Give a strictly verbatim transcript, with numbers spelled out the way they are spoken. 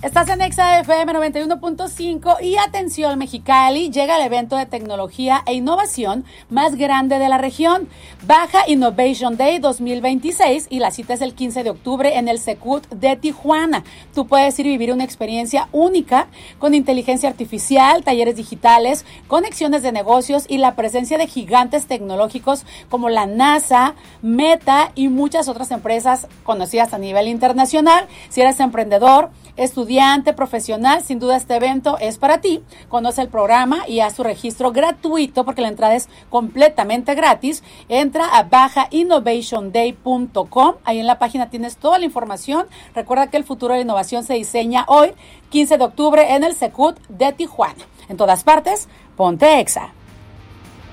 Estás en Exa F M noventa y uno punto cinco y atención Mexicali, llega el evento de tecnología e innovación más grande de la región, Baja Innovation Day dos mil veintiséis, y la cita es el quince de octubre en el Secut de Tijuana. Tú puedes ir y vivir una experiencia única con inteligencia artificial, talleres digitales, conexiones de negocios y la presencia de gigantes tecnológicos como la NASA, Meta y muchas otras empresas conocidas a nivel internacional. Si eres emprendedor, estudiante, profesional, sin duda este evento es para ti. Conoce el programa y haz tu registro gratuito porque la entrada es completamente gratis. Entra a baja innovation day punto com. Ahí en la página tienes toda la información. Recuerda que el futuro de la innovación se diseña hoy, quince de octubre, en el Secut de Tijuana. En todas partes, ponte Exa.